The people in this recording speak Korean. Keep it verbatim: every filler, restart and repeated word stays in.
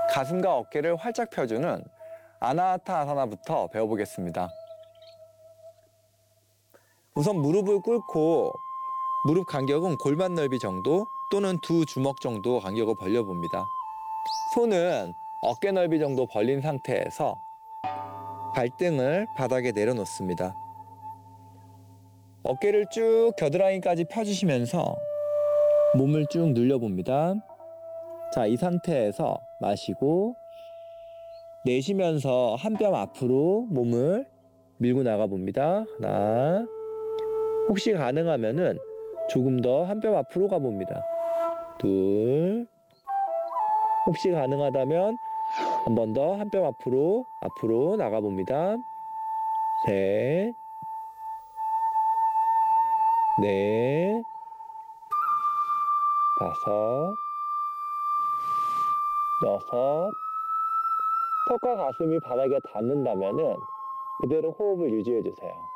가슴과 어깨를 활짝 펴주는 아나하타 아사나부터 배워보겠습니다. 우선 무릎을 꿇고 무릎 간격은 골반 넓이 정도 또는 두 주먹 정도 간격을 벌려봅니다. 손은 어깨 넓이 정도 벌린 상태에서 발등을 바닥에 내려놓습니다. 어깨를 쭉 겨드랑이까지 펴주시면서 몸을 쭉 늘려봅니다. 자, 이 상태에서 마시고 내쉬면서 한 뼘 앞으로 몸을 밀고 나가봅니다. 하나, 혹시 가능하면은 조금 더 한 뼘 앞으로 가봅니다. 둘, 혹시 가능하다면 한 번 더 한 뼘 앞으로 앞으로 나가봅니다. 셋, 넷, 다섯, 여섯. 턱과 가슴이 바닥에 닿는다면은 그대로 호흡을 유지해 주세요.